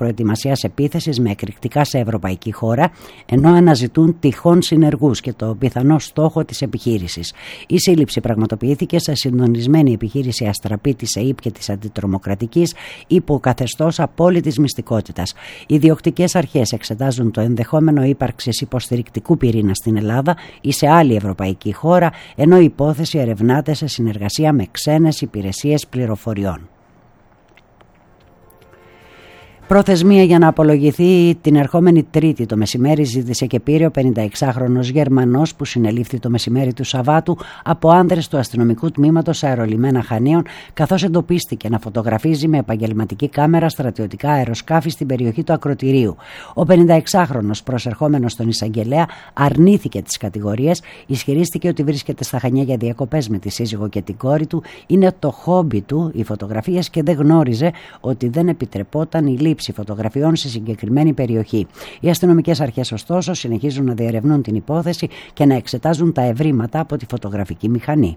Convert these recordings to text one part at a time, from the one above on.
προετοιμασίας επίθεσης με εκρηκτικά σε ευρωπαϊκή χώρα, ενώ αναζητούν τυχόν συνεργούς και το πιθανό στόχο της επιχείρησης. Η σύλληψη πραγματοποιήθηκε σε συντονισμένη επιχείρηση Αστραπή της ΕΥΠ και της Αντιτρομοκρατικής υπό καθεστώς απόλυτης μυστικότητας. Οι διοκτικές αρχές εξετάζουν το ενδεχόμενο ύπαρξης υποστηρικτικού πυρήνα στην Ελλάδα ή σε άλλη ευρωπαϊκή χώρα, ενώ η υπόθεση ερευνάται σε συνεργασία με ξένες υπηρεσίες πληροφοριών. Προθεσμία για να απολογηθεί την ερχόμενη Τρίτη το μεσημέρι ζήτησε και πήρε ο 56χρονος Γερμανός που συνελήφθη το μεσημέρι του Σαββάτου από άνδρες του αστυνομικού τμήματος αερολιμένα Χανίων, καθώς εντοπίστηκε να φωτογραφίζει με επαγγελματική κάμερα στρατιωτικά αεροσκάφη στην περιοχή του ακρωτηρίου. Ο 56χρονος, προσερχόμενος στον εισαγγελέα, αρνήθηκε τις κατηγορίες, ισχυρίστηκε ότι βρίσκεται στα Χανιά για διακοπές με τη σύζυγο και την κόρη του, είναι το χόμπι του οι φωτογραφίες και δεν γνώριζε ότι δεν επιτρεπόταν η λήψη φωτογραφιών σε συγκεκριμένη περιοχή. Οι αστυνομικές αρχές, ωστόσο, συνεχίζουν να διερευνούν την υπόθεση και να εξετάζουν τα ευρήματα από τη φωτογραφική μηχανή.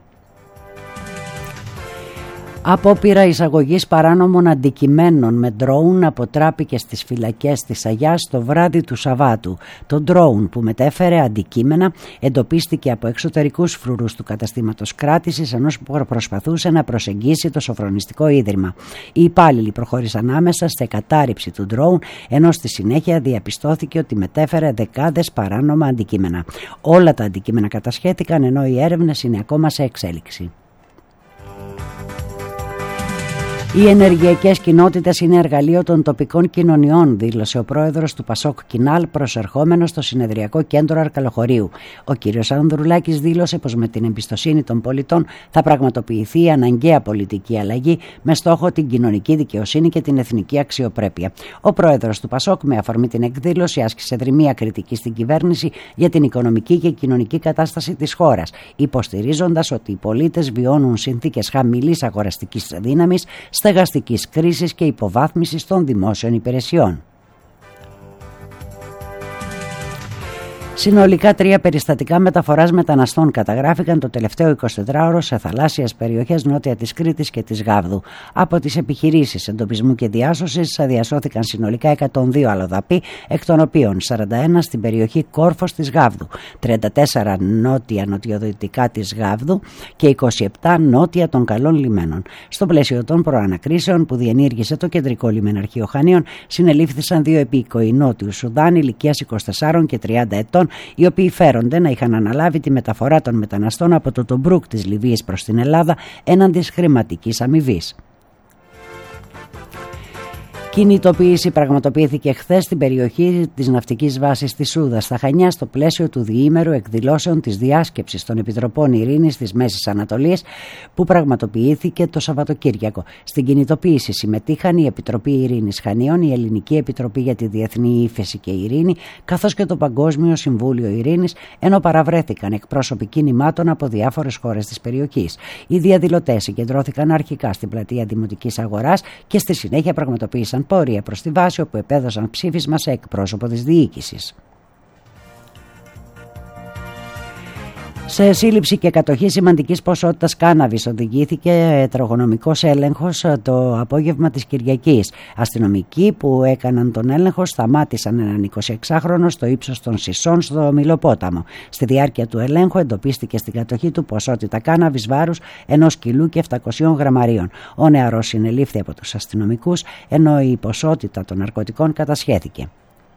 Απόπειρα εισαγωγής παράνομων αντικειμένων με ντρόουν αποτράπηκε στις φυλακές της Αγιάς το βράδυ του Σαββάτου. Το ντρόουν που μετέφερε αντικείμενα εντοπίστηκε από εξωτερικούς φρουρούς του καταστήματος κράτησης, ενός που προσπαθούσε να προσεγγίσει το σοφρονιστικό ίδρυμα. Οι υπάλληλοι προχώρησαν άμεσα στη κατάρριψη του ντρόουν, ενώ στη συνέχεια διαπιστώθηκε ότι μετέφερε δεκάδες παράνομα αντικείμενα. Όλα τα αντικείμενα κατασχέθηκαν, ενώ οι έρευνες είναι ακόμα σε εξέλιξη. Οι ενεργειακές κοινότητες είναι εργαλείο των τοπικών κοινωνιών, δήλωσε ο πρόεδρος του Πασόκ Κινάλ, προσερχόμενος στο συνεδριακό κέντρο Αρκαλοχωρίου. Ο κ. Ανδρουλάκης δήλωσε πως με την εμπιστοσύνη των πολιτών θα πραγματοποιηθεί η αναγκαία πολιτική αλλαγή με στόχο την κοινωνική δικαιοσύνη και την εθνική αξιοπρέπεια. Ο πρόεδρος του Πασόκ, με αφορμή την εκδήλωση, άσκησε δρυμία κριτική στην κυβέρνηση για την οικονομική και κοινωνική κατάσταση της χώρας, υποστηρίζοντας ότι οι πολίτες βιώνουν συνθήκες χαμηλής αγοραστικής δύναμης, στεγαστικής κρίσης και υποβάθμισης των δημόσιων υπηρεσιών. Συνολικά 3 περιστατικά μεταφοράς μεταναστών καταγράφηκαν το τελευταίο 24ωρο σε θαλάσσιες περιοχές νότια της Κρήτης και της Γάβδου. Από τις επιχειρήσεις εντοπισμού και διάσωσης διασώθηκαν συνολικά 102 αλλοδαποί, εκ των οποίων 41 στην περιοχή Κόρφος της Γάβδου, 34 νότια-νοτιοδυτικά της Γάβδου και 27 νότια των Καλών Λιμένων. Στο πλαίσιο των προανακρίσεων που διενήργησε το Κεντρικό Λιμεναρχείο Χανίων, συνελήφθησαν 2 υπήκοοι Νότιου Σουδάν ηλικίας 24 και 30 ετών, οι οποίοι φέρονται να είχαν αναλάβει τη μεταφορά των μεταναστών από το Τομπρούκ της Λιβύης προς την Ελλάδα έναντι χρηματικής αμοιβής. Κινητοποίηση πραγματοποιήθηκε χθες στην περιοχή της ναυτικής βάσης της Σούδας στα Χανιά, στο πλαίσιο του διήμερου εκδηλώσεων της διάσκεψης των Επιτροπών Ειρήνης της Μέσης Ανατολής που πραγματοποιήθηκε το Σαββατοκύριακο. Στην κινητοποίηση συμμετείχαν η Επιτροπή Ειρήνης Χανίων, η Ελληνική Επιτροπή για τη Διεθνή Ύφεση και Ειρήνη, καθώς και το Παγκόσμιο Συμβούλιο Ειρήνης, ενώ παραβρέθηκαν εκπρόσωποι κινημάτων από διάφορες χώρες της περιοχής. Οι διαδηλωτές συγκεντρώθηκαν αρχικά στην πλατεία Δημοτικής Αγοράς και στη συνέχεια πραγματοποίησαν πορεία προς τη βάση, όπου επέδωσαν ψήφισμα σε εκπρόσωπο της διοίκησης. Σε σύλληψη και κατοχή σημαντικής ποσότητας κάναβης οδηγήθηκε τρογονομικός έλεγχος το απόγευμα της Κυριακής. Αστυνομικοί που έκαναν τον έλεγχο σταμάτησαν έναν 26χρονο στο ύψος των Σισών στο Μιλοπόταμο. Στη διάρκεια του ελέγχου εντοπίστηκε στην κατοχή του ποσότητα κάναβης βάρους 1 κιλού και 700 γραμμαρίων. Ο νεαρός συνελήφθη από τους αστυνομικούς, ενώ η ποσότητα των ναρκωτικών κατασχέθηκε.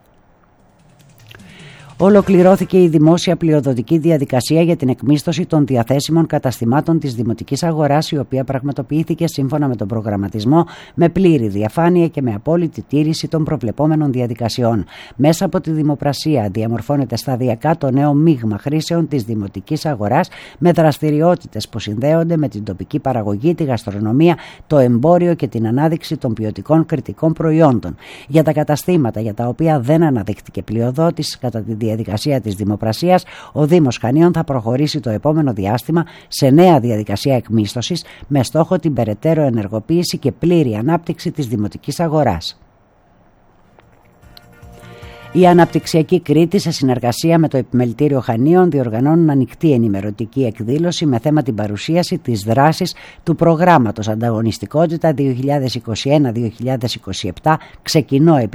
Ολοκληρώθηκε η δημόσια πλειοδοτική διαδικασία για την εκμίσθωση των διαθέσιμων καταστημάτων της Δημοτικής Αγοράς, η οποία πραγματοποιήθηκε σύμφωνα με τον προγραμματισμό, με πλήρη διαφάνεια και με απόλυτη τήρηση των προβλεπόμενων διαδικασιών. Μέσα από τη δημοπρασία διαμορφώνεται σταδιακά το νέο μείγμα χρήσεων της Δημοτικής Αγοράς, με δραστηριότητες που συνδέονται με την τοπική παραγωγή, τη γαστρονομία, το εμπόριο και την ανάδειξη των ποιοτικών κριτικών προϊόντων. Για τα καταστήματα για τα οποία δεν αναδείχθηκε πλειοδότηση κατά τη διαδικασία της δημοπρασίας, ο Δήμος Χανίων θα προχωρήσει το επόμενο διάστημα σε νέα διαδικασία εκμίσθωσης με στόχο την περαιτέρω ενεργοποίηση και πλήρη ανάπτυξη της Δημοτικής Αγοράς. Η Αναπτυξιακή Κρήτη, σε συνεργασία με το Επιμελητήριο Χανίων, διοργανώνουν ανοιχτή ενημερωτική εκδήλωση με θέμα την παρουσίαση της δράσης του προγράμματος Ανταγωνιστικότητα 2021-2027, ξεκινώ